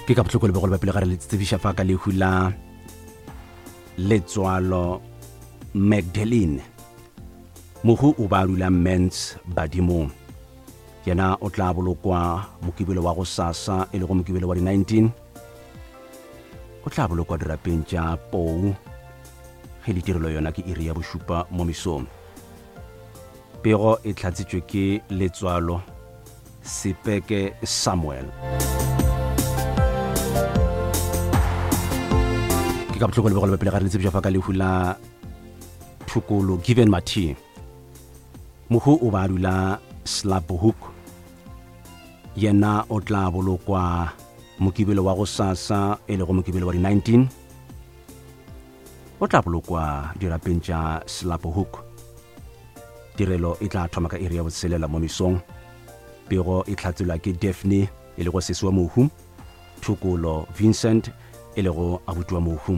ke ka botlhoko le begolo ba pele gare le tsebiša fa ka le hula letswalo Magdalene mohu o ba dula mens badimong yena o tla bolokwa mokibelo wa go sasa e le go mokibelo wa di-19 o tla bolokwa dirapeng tša pou ge ditirelo yona ke iri ya bošupa mo mesong pego e hlatsitšwe ke letswalo Sepeke Samuel ke ka botlhoko le begolo ba pele gare le tsebiša fa ka lehu la Thukolo Given Mathi mohu o ba dula Slaphoek yena o tla bolokwa mokibelo wa go sasa e le go mokibelo wa di-19 o tla bolokwa dirapeng tša Slaphoek tirelo e tla thoma ka iri ya botshelela mo mesong pego e hlatswelwa ke Daphne e le go sesiwa mohu Thukolo Vincent e le go abuti wa mohu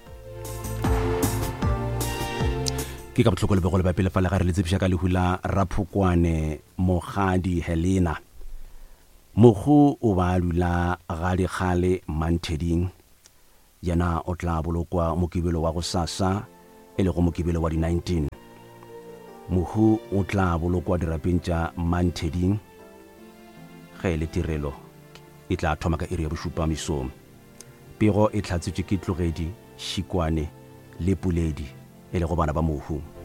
ke ka botlhoko le begolo ba pele fa le gare le tsebiša ka lehu la Raphokwane Mogadi Helena mohu o ba dula ga dikgale Mantheding yena o tla bolokwa mokibelo wa go sasa e le go mokibelo wa di-19 mohu o tla bolokwa dirapeng tša Mantheding ge le tirelo e tla thoma ka iri ya bošupa mesong pego e hlatsitšwe ke Tlogedi Šikwane le Puledi e le go bana ba mohu